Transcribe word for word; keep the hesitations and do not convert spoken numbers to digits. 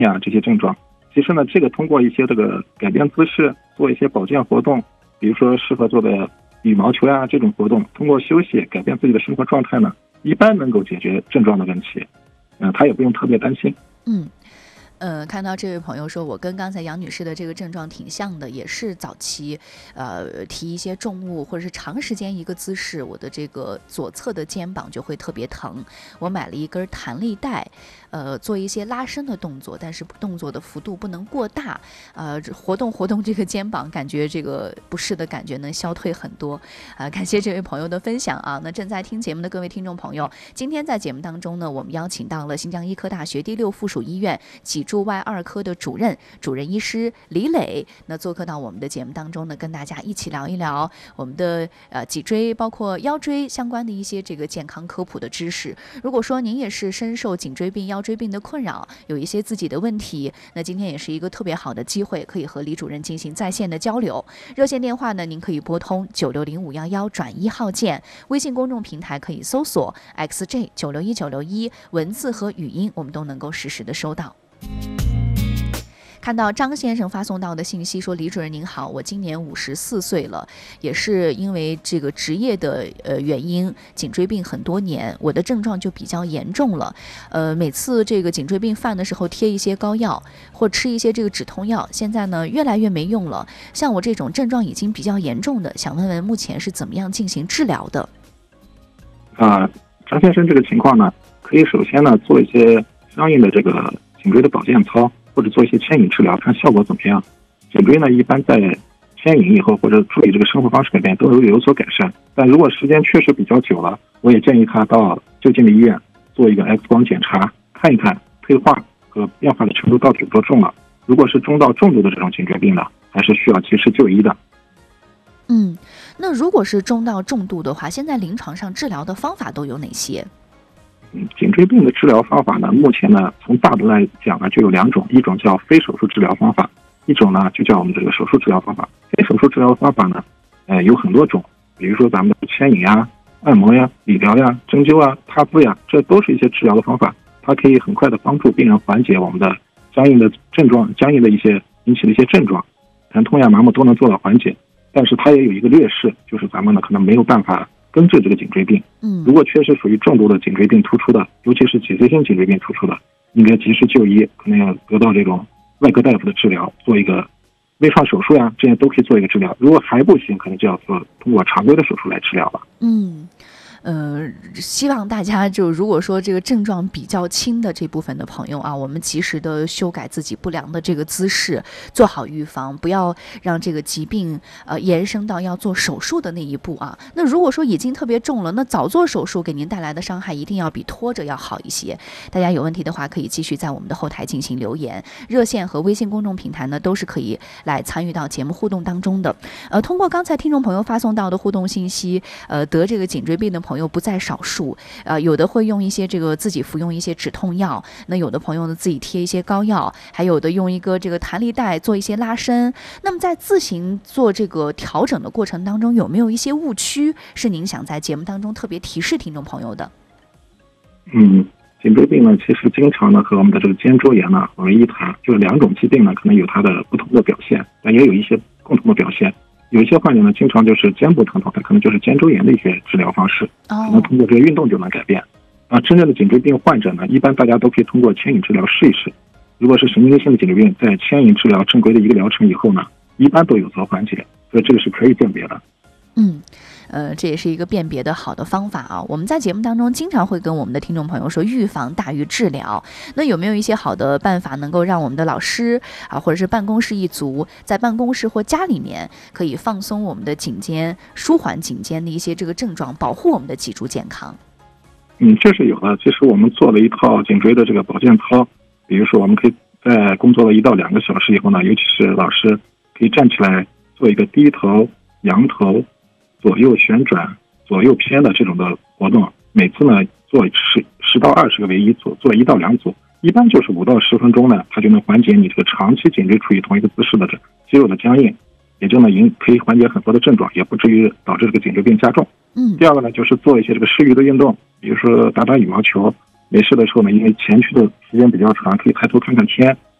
呀这些症状。其实呢，这个通过一些这个改变姿势，做一些保健活动，比如说适合做的羽毛球呀这种活动，通过休息改变自己的生活状态呢，一般能够解决症状的问题。嗯、呃，他也不用特别担心。 嗯。呃，看到这位朋友说，我跟刚才杨女士的这个症状挺像的，也是早期，呃，提一些重物或者是长时间一个姿势，我的这个左侧的肩膀就会特别疼。我买了一根弹力带，呃，做一些拉伸的动作，但是动作的幅度不能过大，呃，活动活动这个肩膀，感觉这个不适的感觉能消退很多。啊、呃，感谢这位朋友的分享啊。那正在听节目的各位听众朋友，今天在节目当中呢，我们邀请到了新疆医科大学第六附属医院脊柱外二科的主任主任医师李磊，那做客到我们的节目当中呢，跟大家一起聊一聊我们的呃脊椎包括腰椎相关的一些这个健康科普的知识。如果说您也是深受颈椎病腰椎病的困扰，有一些自己的问题，那今天也是一个特别好的机会，可以和李主任进行在线的交流。热线电话呢，您可以拨通九六零五幺幺转一号键，微信公众平台可以搜索 X J 九六一九六一，文字和语音我们都能够实时的收到。看到张先生发送到的信息说，李主任您好，我今年五十四岁了，也是因为这个职业的呃原因，颈椎病很多年，我的症状就比较严重了，呃每次这个颈椎病犯的时候贴一些膏药或吃一些这个止痛药，现在呢越来越没用了。像我这种症状已经比较严重的，想问问目前是怎么样进行治疗的？ 啊、呃，张先生这个情况呢，可以首先呢做一些相应的这个颈椎的保健操，或者做一些牵引治疗，看效果怎么样。颈椎呢，一般在牵引以后或者注意这个生活方式改变都有有所改善。但如果时间确实比较久了，我也建议他到就近的医院做一个 X 光检查，看一看退化和变化的程度到底有多重了。如果是中到重度的这种颈椎病呢，还是需要及时就医的。 嗯，那如果是中到重度的话，现在临床上治疗的方法都有哪些？ 嗯，颈椎病的治疗方法呢，目前呢，从大的来讲呢，就有两种，一种叫非手术治疗方法，一种呢就叫我们这个手术治疗方法。非手术治疗方法呢，呃，有很多种，比如说咱们的牵引呀、按摩呀、理疗呀、针灸啊、踏步呀，这都是一些治疗的方法，它可以很快的帮助病人缓解我们的僵硬的症状、僵硬的一些引起的一些症状，疼痛呀、麻木都能做到缓解。但是它也有一个劣势，就是咱们呢可能没有办法根治这个颈椎病。 嗯， 如果确实属于重度的颈椎病突出的，尤其是脊髓性颈椎病突出的，应该及时就医，可能要得到这种外科大夫的治疗，做一个微创手术呀，这些都可以做一个治疗。如果还不行，可能就要做通过常规的手术来治疗了。 嗯。呃，希望大家就如果说这个症状比较轻的这部分的朋友啊，我们及时的修改自己不良的这个姿势，做好预防，不要让这个疾病呃延伸到要做手术的那一步啊。那如果说已经特别重了，那早做手术给您带来的伤害一定要比拖着要好一些。大家有问题的话，可以继续在我们的后台进行留言，热线和微信公众平台呢都是可以来参与到节目互动当中的。呃，通过刚才听众朋友发送到的互动信息，呃，得这个颈椎病的朋友朋友不在少数，呃，有的会用一些这个自己服用一些止痛药，那有的朋友呢自己贴一些膏药，还有的用一个这个弹力带做一些拉伸。那么在自行做这个调整的过程当中，有没有一些误区是您想在节目当中特别提示听众朋友的？ 嗯，颈椎病呢，其实经常呢和我们的这个肩周炎呢混为一谈，就是两种疾病呢可能有它的不同的表现，但也有一些共同的表现。有一些患者呢，经常就是肩部疼痛，它可能就是肩周炎的一些治疗方式，可能通过这个运动就能改变。啊，真正的颈椎病患者呢，一般大家都可以通过牵引治疗试一试。如果是神经性的颈椎病，在牵引治疗正规的一个疗程以后呢，一般都有所缓解，所以这个是可以辨别的。 嗯。呃，这也是一个辨别的好的方法啊。我们在节目当中经常会跟我们的听众朋友说，预防大于治疗。那有没有一些好的办法，能够让我们的老师啊，或者是办公室一族，在办公室或家里面可以放松我们的颈肩，舒缓颈肩的一些这个症状，保护我们的脊柱健康？ 嗯，这是有的。其实我们做了一套颈椎的这个保健操，比如说我们可以在工作了一到两个小时以后呢，尤其是老师可以站起来做一个低头、仰头、左右旋转、左右偏的这种的活动，每次呢做十十到二十个为一组，做一到两组，一般就是五到十分钟呢，它就能缓解你这个长期颈椎处于同一个姿势的这肌肉的僵硬，也就呢引可以缓解很多的症状，也不至于导致这个颈椎病加重。 嗯， 第二个呢就是做一些这个适宜的运动，比如说打打羽毛球， 没事的时候呢，因为前驱的时间比较长，可以抬头看看天，